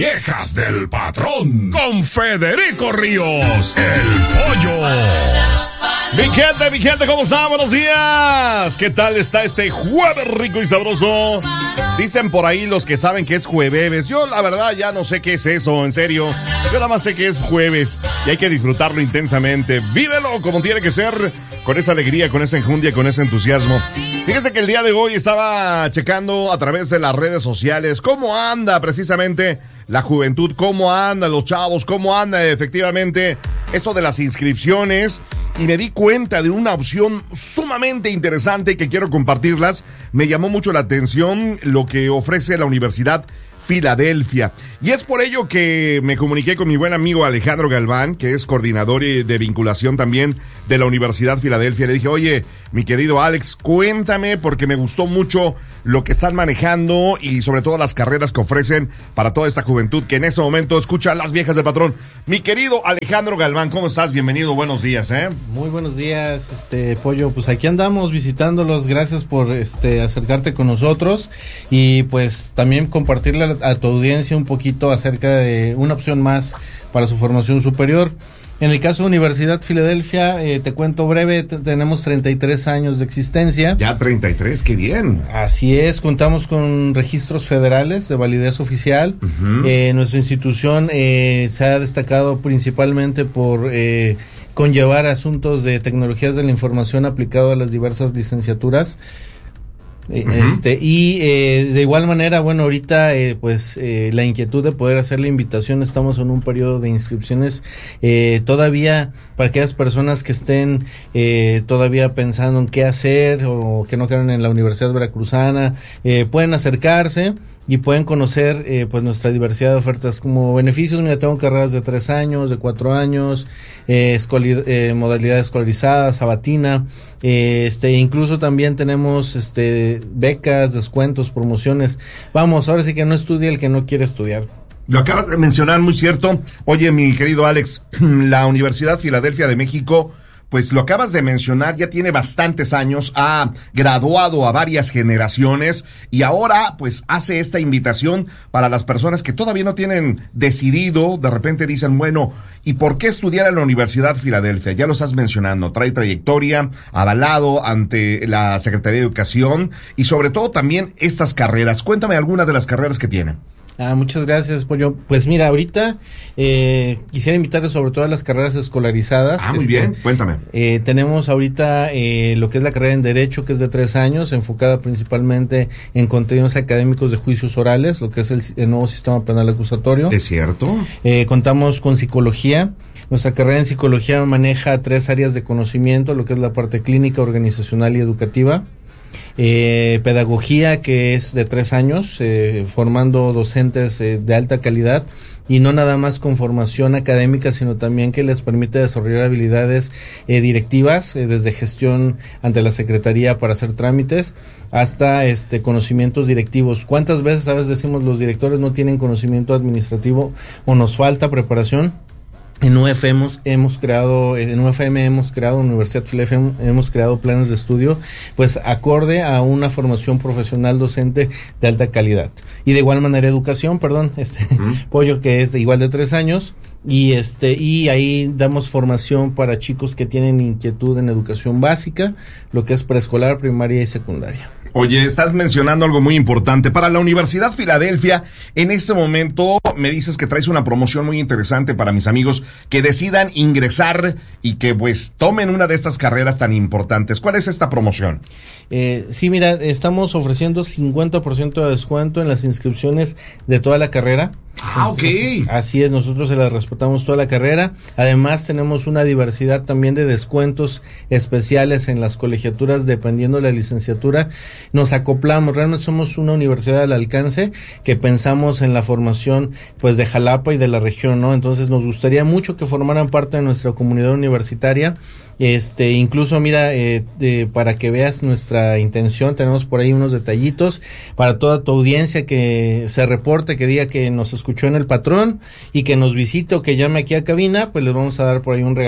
Quejas del patrón con Federico Ríos, el pollo. Mi gente, ¿cómo está? Buenos días. ¿Qué tal está este jueves rico y sabroso? Dicen por ahí los que saben que es jueves. Yo la verdad ya no sé qué es eso, en serio. Yo nada más sé que es jueves y hay que disfrutarlo intensamente. Vívelo como tiene que ser, con esa alegría, con esa enjundia, con ese entusiasmo. Fíjese que el día de hoy estaba checando a través de las redes sociales cómo anda precisamente la juventud, cómo andan los chavos, cómo anda efectivamente esto de las inscripciones, y me di cuenta de una opción sumamente interesante que quiero compartirlas. Me llamó mucho la atención lo que ofrece la Universidad Filadelfia, y es por ello que me comuniqué con mi buen amigo Alejandro Galván, que es coordinador de vinculación también de la Universidad Filadelfia. Le dije, oye, mi querido Alex, cuéntame, porque me gustó mucho lo que están manejando y sobre todo las carreras que ofrecen para toda esta juventud que en ese momento escucha las viejas del patrón. Mi querido Alejandro Galván, ¿cómo estás? Bienvenido, buenos días, Muy buenos días, Pollo. Pues aquí andamos visitándolos. Gracias por acercarte con nosotros y pues también compartirle a tu audiencia un poquito acerca de una opción más para su formación superior. En el caso de Universidad Filadelfia, te cuento breve, tenemos 33 años de existencia. Ya 33, qué bien. Así es, contamos con registros federales de validez oficial. Uh-huh. Nuestra institución se ha destacado principalmente por conllevar asuntos de tecnologías de la información aplicado a las diversas licenciaturas. Uh-huh. De igual manera, bueno, ahorita la inquietud de poder hacer la invitación, estamos en un periodo de inscripciones todavía para aquellas personas que estén todavía pensando en qué hacer o que no quieran en la Universidad Veracruzana, pueden acercarse y pueden conocer nuestra diversidad de ofertas como beneficios. Mira, tengo carreras de 3 años, de 4 años, modalidad escolarizada, sabatina, incluso también tenemos becas, descuentos, promociones. Vamos, ahora sí que no estudia el que no quiere estudiar. Lo acabas de mencionar, muy cierto. Oye, mi querido Alex, la Universidad Filadelfia de México, pues lo acabas de mencionar, ya tiene bastantes años, ha graduado a varias generaciones y ahora pues hace esta invitación para las personas que todavía no tienen decidido, de repente dicen, bueno, ¿y por qué estudiar en la Universidad Filadelfia? Ya lo estás mencionando, trae trayectoria, avalado ante la Secretaría de Educación y sobre todo también estas carreras. Cuéntame algunas de las carreras que tienen. Muchas gracias, Pollo. Pues mira, ahorita quisiera invitarles sobre todo a las carreras escolarizadas. Muy bien, cuéntame. Tenemos ahorita lo que es la carrera en Derecho, que es de 3 años, enfocada principalmente en contenidos académicos de juicios orales, lo que es el nuevo sistema penal acusatorio. ¿Es cierto? Contamos con Psicología. Nuestra carrera en Psicología maneja 3 áreas de conocimiento, lo que es la parte clínica, organizacional y educativa. Pedagogía, que es de 3 años, formando docentes de alta calidad y no nada más con formación académica, sino también que les permite desarrollar habilidades directivas, desde gestión ante la Secretaría para hacer trámites hasta conocimientos directivos. ¿Cuántas veces a veces decimos los directores no tienen conocimiento administrativo o nos falta preparación? En UFM hemos creado, Universidad Filadelfia hemos creado planes de estudio, pues acorde a una formación profesional docente de alta calidad. Y de igual manera educación, Pollo, que es igual de 3 años, y ahí damos formación para chicos que tienen inquietud en educación básica, lo que es preescolar, primaria y secundaria. Oye, estás mencionando algo muy importante. Para la Universidad Filadelfia, en este momento me dices que traes una promoción muy interesante para mis amigos que decidan ingresar y que pues tomen una de estas carreras tan importantes. ¿Cuál es esta promoción? Sí, mira, estamos ofreciendo 50% de descuento en las inscripciones de toda la carrera. Ok. Así es, nosotros se la respetamos toda la carrera. Además tenemos una diversidad también de descuentos especiales en las colegiaturas dependiendo de la licenciatura. Nos acoplamos, realmente somos una universidad al alcance que pensamos en la formación pues de Jalapa y de la región, ¿no? Entonces nos gustaría mucho que formaran parte de nuestra comunidad universitaria. Incluso mira, para que veas nuestra intención, tenemos por ahí unos detallitos para toda tu audiencia que se reporte, que diga que nos escuchó en el patrón y que nos visite o que llame aquí a cabina, pues les vamos a dar por ahí un regalo.